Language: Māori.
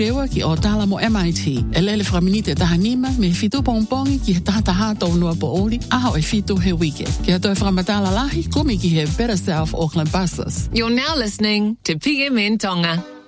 Pewa ki o tala mo MIT. E lele framinite tahanima me fitu pongpongi ki he taha tau noa po oli. Aha e fitu he wike. Ki ato e framatala lahi kumi ki he Better Self Auckland Buses. You're now listening to PMN Tonga.